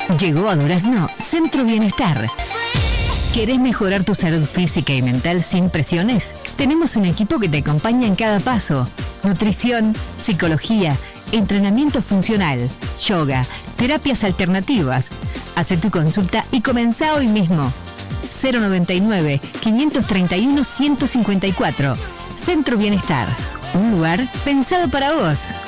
Llegó a Durazno Centro Bienestar. ¿Querés mejorar tu salud física y mental sin presiones? Tenemos un equipo que te acompaña en cada paso. Nutrición, psicología, entrenamiento funcional, yoga, terapias alternativas. Haz tu consulta y comenzá hoy mismo. 099-531-154. Centro Bienestar. Un lugar pensado para vos.